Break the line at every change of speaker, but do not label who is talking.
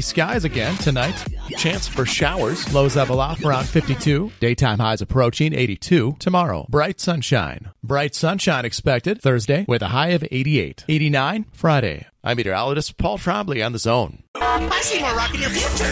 skies again tonight. Chance for showers. Lows level off around 52. Daytime highs approaching 82. Tomorrow, bright sunshine. Bright sunshine expected Thursday with a high of 88. 89 Friday. I'm meteorologist Paul Trombley on The Zone.
I see more rock in your future.